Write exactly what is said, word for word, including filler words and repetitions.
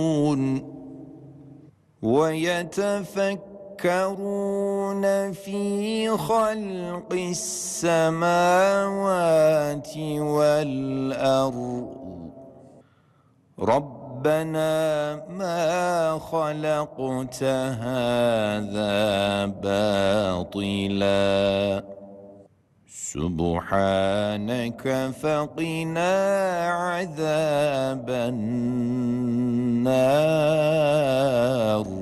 ويتفكرون في خلق السماوات والأرض ربنا ما خلقت هذا باطلا سبحانك فقنا عذاب النار.